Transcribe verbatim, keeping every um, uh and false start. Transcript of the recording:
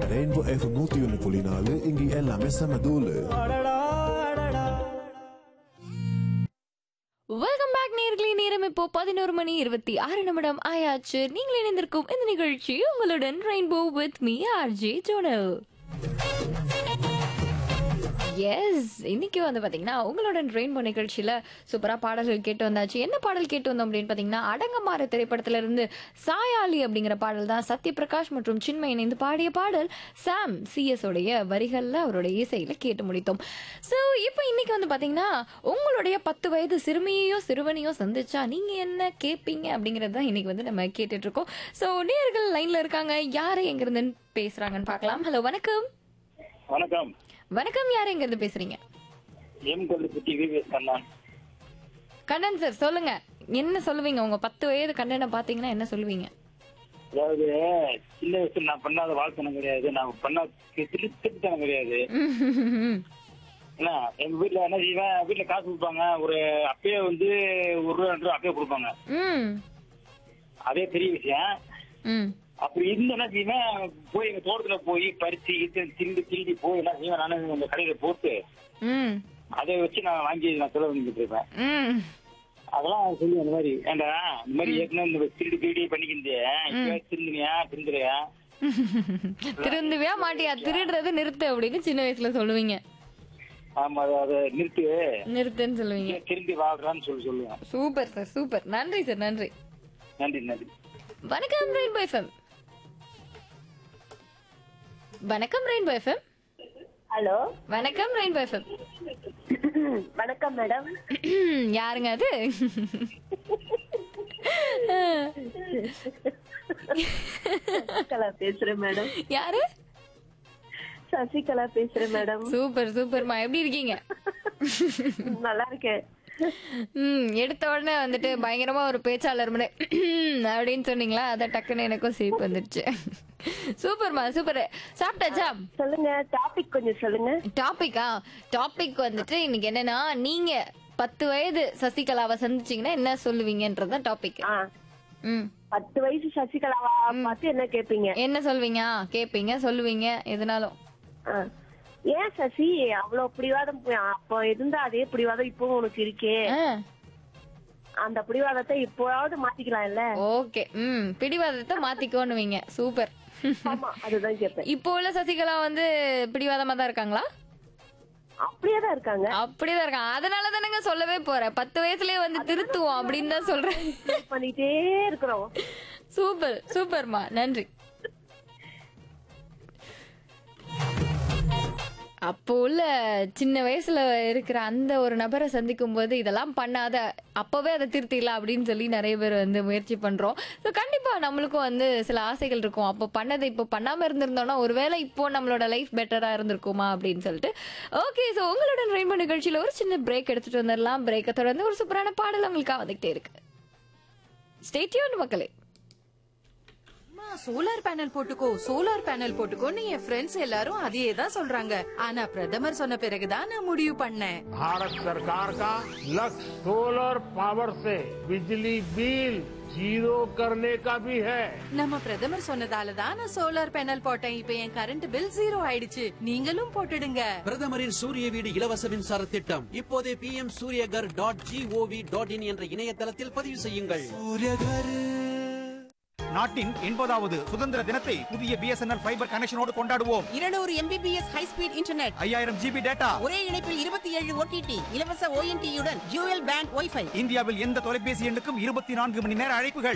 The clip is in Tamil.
ரெயின்போ எஃப்எம் நூத்தி ஒன்னு புள்ளி நாலு இங்க எல்லாமே செம தூளு. வெல்கம் பேக் நேயர்களே. நேரம் இப்போ பதினோரு மணி இருபத்தி ஆறு நிமிடம் ஆயாச்சு. நீங்கள் இணைந்திருக்கும் இந்த நிகழ்ச்சி உங்களுடன் rainbow with me RJ zonal. S, இன்னைக்கு வந்து பாத்தீங்கன்னா உங்களுடன் ரெயின்போ நிகழ்ச்சியில சூப்பரா பாடல்கள் கேட்டு வந்தாச்சு. என்ன பாடல் கேட்டு வந்தோம் அப்படின்னு பாத்தீங்கன்னா, அடங்கமாறு திரைப்படத்துல இருந்து சாயாலி அப்படிங்கிற பாடல் தான் சத்யபிரகாஷ் மற்றும் சின்மய் இணைந்து பாடிய பாடல். சாம் சிஎஸ் உடைய வரிகள்ல அவருடைய இசையில கேட்டு முடித்தோம். ஸோ இப்போ இன்னைக்கு வந்து பாத்தீங்கன்னா உங்களுடைய பத்து வயது சிறுமியோ சிறுவனையோ சந்திச்சா நீங்க என்ன கேட்பீங்க அப்படிங்கறது தான் இன்னைக்கு வந்து நம்ம கேட்டுட்டு இருக்கோம். ஸோ நேயர்கள் லைன்ல இருக்காங்க. யாரு எங்க இருந்து பேசுறாங்கன்னு பார்க்கலாம். ஹலோ, வணக்கம். வணக்கம். வணக்கம், யாரு எங்க இருந்து பேசுறீங்க? M Kallupatti wives Kannan. Kannan sir, சொல்லுங்க. என்ன சொல்லுவீங்க? உங்க பத்து வயது கண்ணனை பாத்தீங்கன்னா என்ன சொல்லுவீங்க? அதாவது சின்ன வயசுல நான் பண்ணாத வாழ்த்தனம் கிடையாது, நான் பண்ண திருத்தனம் கிடையாது. என்ன எங்க வீட்டுல என்ன செய்வேன், வீட்டுல காசு கொடுப்பாங்க, ஒரு அப்பயே வந்து ஒரு ரூபா ரெண்டு ரூபா அப்பயே கொடுப்பாங்க. அதே பெரிய விஷயம். அப்படி இருந்து என்ன செய்வேன், போய் எங்க தோட்டத்துல போய் பறிச்சு திரும்பி திரும்பி போய் என்ன செய்வேன், நானும் இந்த கடையில போட்டு அதை வச்சு நான் வாங்கி நான் செலவு பண்ணிட்டு இருப்பேன். அதெல்லாம் சொல்லி அந்த மாதிரி ஏண்டா இந்த மாதிரி ஏற்கனவே இந்த திருடி திருடி பண்ணிக்கிந்தே திருந்தினியா திருந்துலையா திருந்துவியா மாட்டியா, திருடுறது நிறுத்து அப்படின்னு சின்ன வயசுல சொல்லுவீங்க. ஆமா, அதை நிறுத்து நிறுத்துன்னு சொல்லுவீங்க. திரும்பி வாழ்றான்னு சொல்லி சொல்லுவேன். Super sir, super. நன்றி சார், நன்றி. நன்றி நன்றி. வணக்கம் ரெயின்போ எஃப்எம். வணக்கம் ரெயின்போ எஃப்எம். ஹலோ, வணக்கம் ரெயின்போ எஃப்எம். வணக்கம் மேடம். யாருங்க அது? சசிகலா பேசுறேன் மேடம். யாரு? சசிகலா பேசுறேன் மேடம். சூப்பர் சூப்பர்மா, எப்படி இருக்கீங்க? நல்லா இருக்கேன். ம் எடுத்த உடனே வந்துட்டு பயங்கரமா ஒரு பேச்சாளர் முறை அப்படின்னு சொன்னீங்களா, அத டக்குன்னு எனக்கும் சிரிப்பு வந்துருச்சு. சூப்பர்மா, சூப்பர். சாப்பிட்டாச்சா? சொல்லுங்க, டாபிக் கொஞ்சம் சொல்லுங்க. டாபிக்கா? டாபிக் வந்துட்டு இன்னைக்கு என்னன்னா, நீங்க பத்து வயது சசிகலாவை சந்திச்சீங்கன்னா என்ன சொல்லுவீங்கன்றதான் டாபிக். ம் பத்து வயசு சசிகலாவா பார்த்து என்ன கேப்பீங்க? என்ன சொல்வீங்க? கேப்பீங்க, சொல்லுவீங்க, எதுனாலும். ஏன் சசி அவ்வளவு பிடிவாதம்? அப்ப இருந்த அதே பிடிவாதம் இப்போ உனக்கு இருக்கே, அந்த பிடிவாதத்தை இப்போவாவது மாத்திக்கலாம் இல்ல? ஓகே. ம் பிடிவாதத்தை மாத்திக்கோன்னுவீங்க. சூப்பர். அதுதான் கேட்பேன். இப்போ உள்ள சசிகலா வந்து பிடிவாதமா தான் இருக்காங்களா? அப்படியேதான் இருக்காங்க. அப்படியேதான் இருக்காங்க. அதனால தானங்க சொல்லவே போறேன், பத்து வயசுலயே வந்து திருத்துவோம் அப்படின்னு தான் சொல்றேன். பண்ணிட்டே இருக்கிறோம். சூப்பர் சூப்பர்மா, நன்றி. அப்போ உள்ள சின்ன வயசுல இருக்கிற அந்த ஒரு நபரை சந்திக்கும் போது இதெல்லாம் பண்ணாத, அப்பவே அதை திருத்திடலாம் அப்படின்னு சொல்லி நிறைய பேர் வந்து முயற்சி பண்றோம். ஸோ கண்டிப்பா நம்மளுக்கும் வந்து சில ஆசைகள் இருக்கும். அப்போ பண்ணதை இப்போ பண்ணாம இருந்திருந்தோம்னா ஒருவேளை இப்போ நம்மளோட லைஃப் பெட்டரா இருந்திருக்குமா அப்படின்னு சொல்லிட்டு. ஓகே, ஸோ உங்களோட ரெயின்போ நிகழ்ச்சியில ஒரு சின்ன பிரேக் எடுத்துட்டு வந்துடலாம். பிரேக்கை தொடர்ந்து ஒரு சூப்பரான பாடல் உங்களுக்காக வந்துகிட்டே இருக்கு. ஸ்டே டியூன்ட் மக்களே. சோலார் பேனல் போட்டுக்கோ, சோலார் பேனல் போட்டுக்கோன்னு என் ஃப்ரெண்ட்ஸ் எல்லாரும் அதையே தான் சொல்றாங்க. ஆனா பிரதமர் சொன்ன பிறகுதான் நான் முடிவு பண்ணேன். भारत सरकार का लक्ष्य सोलर पावर से बिजली बिल जीरो करने का भी है. நம்ம பிரதமர் சொன்னதால தான் நான் சோலார் பேனல் போட்டேன். இப்ப என் கரண்ட் பில் ஜீரோ ஆயிடுச்சு. நீங்களும் போட்டுடுங்க. பிரதமரின் சூரிய வீடு இலவச மின்சார திட்டம் இப்போதே B M Surya Ghar dot gov dot in என்ற இணையதளத்தில் பதிவு செய்யுங்கள். நாட்டின் எண்பதாவது சுதந்திர தினத்தை புதிய பிஎஸ்என்எல் ஃபைபர் கனெக்ஷனோடு கொண்டாடுவோம். இருநூறு எம்பிபிஎஸ் ஹை ஸ்பீட் இன்டர்நெட், ஐயாயிரம் ஜிபி டேட்டா, ஒரே இணைப்பில் இருபத்தி ஏழு ஓடிடி, இலவச ஓஎன்டியுடன் டியூயல் பேண்ட் வைஃபை. இந்தியாவில் எந்த தொலைபேசி எண்ணுக்கும் இருபத்தி நான்கு மணி நேர அழைப்புகள்.